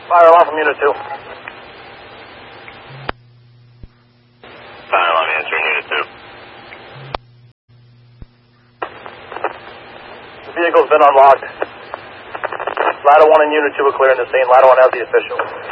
Fire alarm from Unit 2. Fire alarm answering Unit 2. The vehicle's been unlocked. Ladder 1 and Unit 2 are clearing the scene. Ladder 1 has the official.